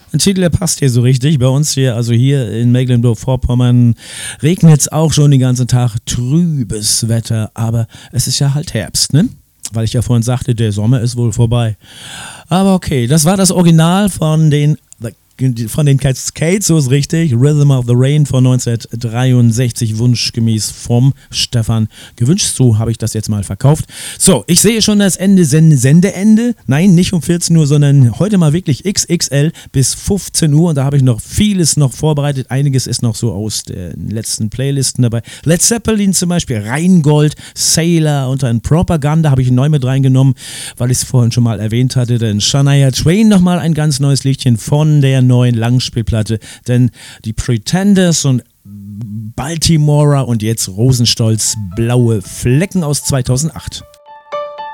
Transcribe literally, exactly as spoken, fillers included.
Ein Titel, der passt hier so richtig. Bei uns hier, also hier in Mecklenburg-Vorpommern, regnet es auch schon den ganzen Tag. Trübes Wetter, aber es ist ja halt Herbst, ne? Weil ich ja vorhin sagte, der Sommer ist wohl vorbei. Aber okay, das war das Original von den von den Cascades, so ist richtig. Rhythm of the Rain von neunzehnhundertdreiundsechzig, wunschgemäß vom Stefan gewünscht. So habe ich das jetzt mal verkauft. So, ich sehe schon das Ende, Sende, Sendeende. Nein, nicht um vierzehn Uhr, sondern heute mal wirklich X X L bis fünfzehn Uhr. Und da habe ich noch vieles noch vorbereitet. Einiges ist noch so aus den letzten Playlisten dabei. Led Zeppelin zum Beispiel, Rheingold, Sailor und ein Propaganda habe ich neu mit reingenommen, weil ich es vorhin schon mal erwähnt hatte. Denn Shania Twain nochmal ein ganz neues Liedchen von der neuen Langspielplatte, denn die Pretenders und Baltimorer und jetzt Rosenstolz, Blaue Flecken aus zweitausendacht.